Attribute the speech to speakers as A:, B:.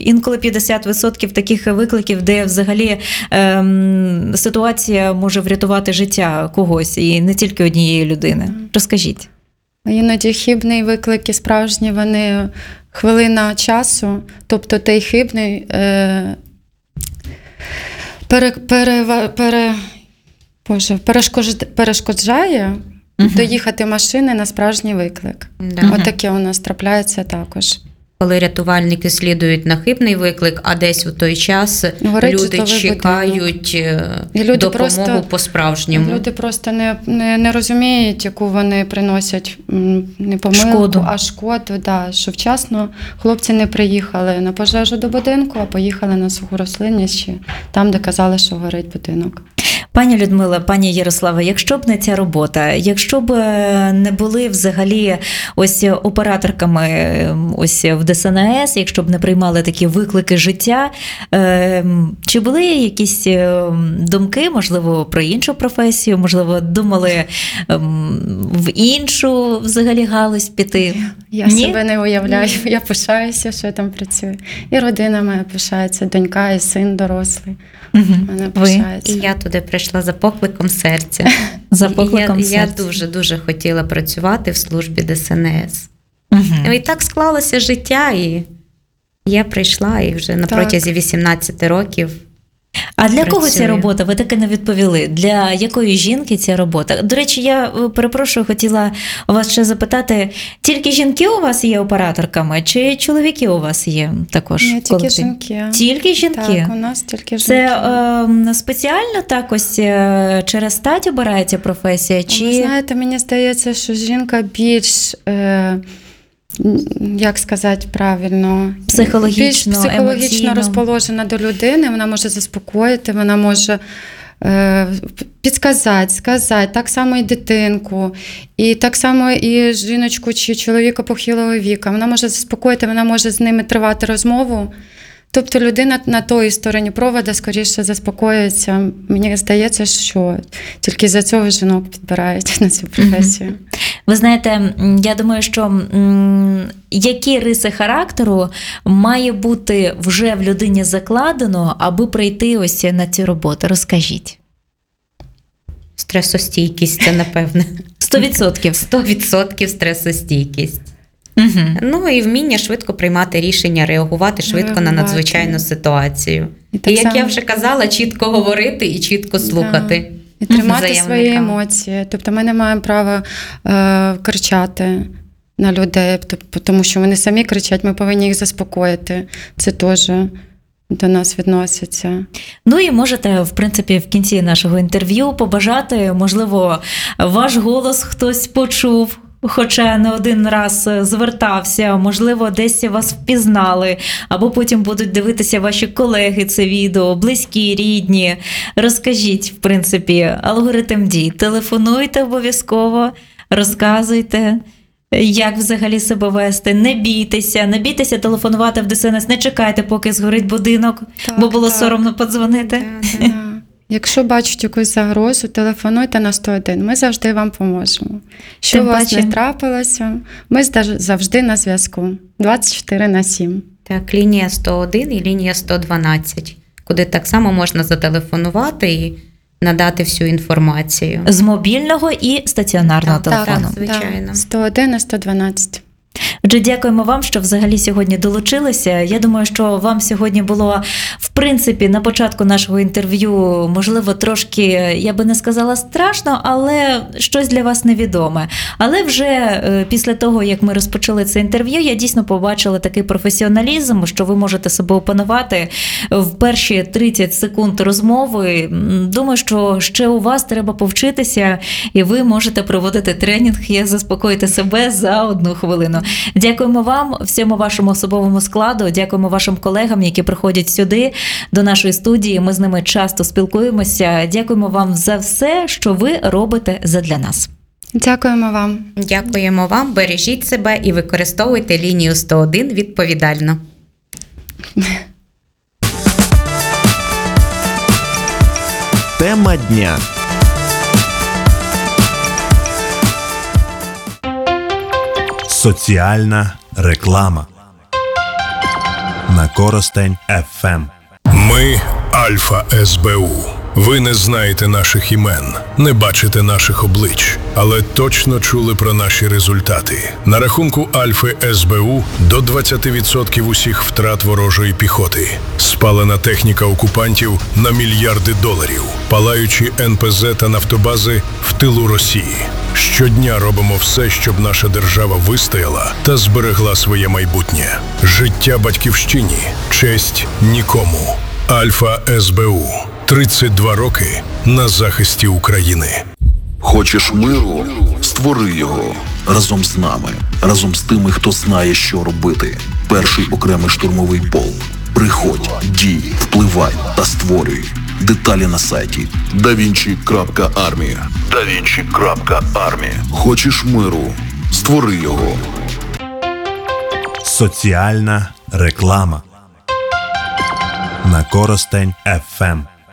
A: інколи 50% таких викликів, де взагалі ситуація може врятувати життя когось, і не тільки однієї людини. Розкажіть.
B: Іноді хибний виклик і справжні, вони хвилина часу, тобто той хибний перешкоджає доїхати машини на справжній виклик. Отаке у нас трапляється також.
C: Коли рятувальники слідують на хибний виклик, а десь у той час люди чекають допомогу по-справжньому.
B: Люди просто не розуміють, яку вони приносять не помилку, а шкоду. Да, що вчасно хлопці не приїхали на пожежу до будинку, а поїхали на суху рослинність, там, де казали, що горить будинок.
A: Пані Людмила, пані Ярослава, якщо б не ця робота, якщо б не були взагалі ось операторками ось в ДСНС, якщо б не приймали такі виклики життя, чи були якісь думки, можливо, про іншу професію, можливо, думали в іншу взагалі галузь піти?
B: Я себе не уявляю, я пишаюся, що я там працюю. І родина моя пишається, донька і син дорослий. Мене пишається.
C: І я туди прийшла за покликом серця.
A: За покликом серця.
C: Я дуже-дуже хотіла працювати в службі ДСНС. І так склалося життя, і я прийшла, і вже на протязі 18 років.
A: А для кого ця робота? Ви таки не відповіли. Для якої жінки ця робота? До речі, я перепрошую, хотіла вас ще запитати, тільки жінки у вас є операторками, чи чоловіки у вас є також?
B: Ні, тільки жінки.
A: Тільки жінки?
B: Так, у нас тільки жінки.
A: Це спеціально так ось через стать обирається професія? Чи...
B: Ви знаєте, мені здається, що жінка більш... як сказати правильно,
A: психологічно емоційно
B: розположена до людини, вона може заспокоїти, вона може підказати, сказати, так само і дитинку, і так само і жіночку чи чоловіка похилого віку. Вона може заспокоїти, вона може з ними тривати розмову. Тобто людина на тої стороні проводу скоріше заспокоюється. Мені здається, що тільки за цього жінок підбирають на цю професію.
A: Ви знаєте, я думаю, що які риси характеру має бути вже в людині закладено, аби прийти ось на цю роботу? Розкажіть.
C: Стресостійкість, це напевне.
A: 100%.
C: 100% стресостійкість. Ну і вміння швидко приймати рішення, реагувати швидко на надзвичайну ситуацію. І як я вже казала, чітко говорити і чітко слухати.
B: І тримати свої емоції. Тобто ми не маємо права кричати на людей, тому що вони самі кричать, ми повинні їх заспокоїти. Це теж до нас відноситься.
A: Ну і можете, в принципі, в кінці нашого інтерв'ю побажати, можливо, ваш голос хтось почув, хоча не один раз звертався, можливо, десь вас впізнали, або потім будуть дивитися ваші колеги це відео, близькі, рідні. Розкажіть, в принципі, алгоритм дій. Телефонуйте обов'язково, розказуйте, як взагалі себе вести. Не бійтеся телефонувати в ДСНС, не чекайте, поки згорить будинок, бо було соромно подзвонити.
B: Якщо бачать якусь загрозу, телефонуйте на 101. Ми завжди вам поможемо. Що у вас не трапилося, ми завжди на зв'язку. 24/7.
C: Так, лінія 101 і лінія 112, куди так само можна зателефонувати і надати всю інформацію.
A: З мобільного і стаціонарного телефону.
C: Так, звичайно.
B: 101 і 112.
A: Отже, дякуємо вам, що взагалі сьогодні долучилися. Я думаю, що вам сьогодні було, в принципі, на початку нашого інтерв'ю, можливо, трошки, я би не сказала страшно, але щось для вас невідоме. Але вже після того, як ми розпочали це інтерв'ю, я дійсно побачила такий професіоналізм, що ви можете себе опанувати в перші 30 секунд розмови. Думаю, що ще у вас треба повчитися, і ви можете проводити тренінг і заспокоїти себе за 1 хвилину. Дякуємо вам, всьому вашому особовому складу, дякуємо вашим колегам, які приходять сюди, до нашої студії. Ми з ними часто спілкуємося. Дякуємо вам за все, що ви робите задля нас.
B: Дякуємо вам.
C: Дякуємо вам, бережіть себе і використовуйте лінію 101 відповідально.
D: Тема дня. Соціальна реклама. на Коростень FM.
E: Ми Альфа СБУ. Ви не знаєте наших імен, не бачите наших облич, але точно чули про наші результати. На рахунку Альфи СБУ до 20% усіх втрат ворожої піхоти. Спалена техніка окупантів на мільярди доларів. Палаючі НПЗ та нафтобази в тилу Росії. Щодня робимо все, щоб наша держава вистояла та зберегла своє майбутнє. Життя батьківщині, честь нікому. Альфа СБУ. 32 роки на захисті України.
F: Хочеш миру? Створи його разом з нами, разом з тими, хто знає, що робити. Перший окремий штурмовий полк. Приходь, дій, впливай та створюй. Деталі на сайті davinci.army. davinci.army. Хочеш миру? Створи його.
D: Соціальна реклама на Коростень FM.